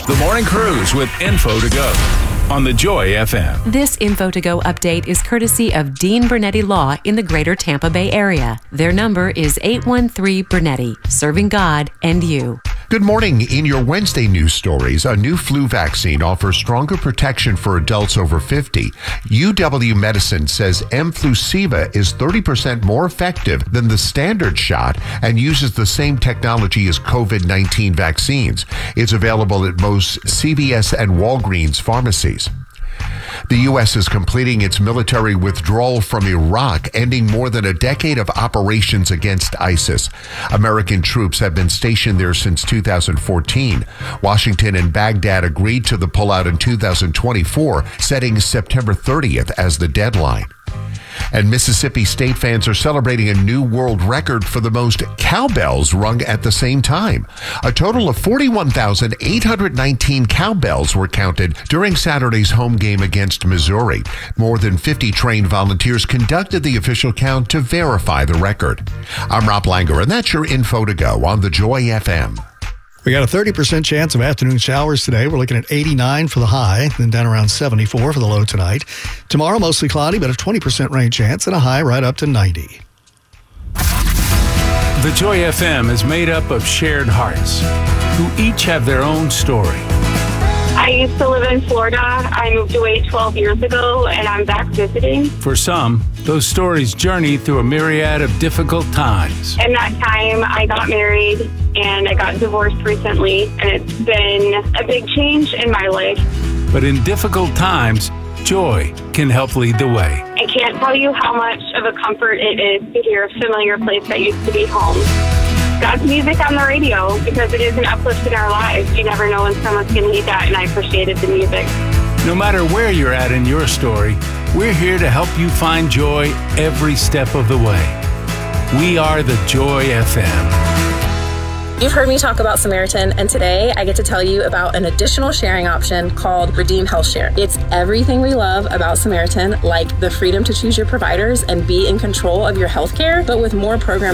The Morning Cruise with Info to Go on the Joy FM. This Info to Go update is courtesy of Dean Bernetti Law in the greater Tampa Bay area. Their number is 813 Bernetti, serving God and you. Good morning. In your Wednesday news stories, a new flu vaccine offers stronger protection for adults over 50. UW Medicine says Mflusiva is 30% more effective than the standard shot and uses the same technology as COVID-19 vaccines. It's available at most CVS and Walgreens pharmacies. The U.S. is completing its military withdrawal from Iraq, ending more than a decade of operations against ISIS. American troops have been stationed there since 2014. Washington and Baghdad agreed to the pullout in 2024, setting September 30th as the deadline. And Mississippi State fans are celebrating a new world record for the most cowbells rung at the same time. A total of 41,819 cowbells were counted during Saturday's home game against Missouri. More than 50 trained volunteers conducted the official count to verify the record. I'm Rob Langer, and that's your Info to Go on the Joy FM. We got a 30% chance of afternoon showers today. We're looking at 89 for the high, then down around 74 for the low tonight. Tomorrow, mostly cloudy, but a 20% rain chance and a high right up to 90. The Joy FM is made up of shared hearts who each have their own story. I used to live in Florida. I moved away 12 years ago, and I'm back visiting. For some, those stories journey through a myriad of difficult times. In that time, I got married, and I got divorced recently, and it's been a big change in my life. But in difficult times, joy can help lead the way. I can't tell you how much of a comfort it is to hear a familiar place that used to be home. God's music on the radio, because it is an uplift in our lives. You never know when someone's going to need that, and I appreciated the music. No matter where you're at in your story, we're here to help you find joy every step of the way. We are the Joy FM. You've heard me talk about Samaritan, and today I get to tell you about an additional sharing option called Redeem Health Share. It's everything we love about Samaritan, like the freedom to choose your providers and be in control of your health care, but with more program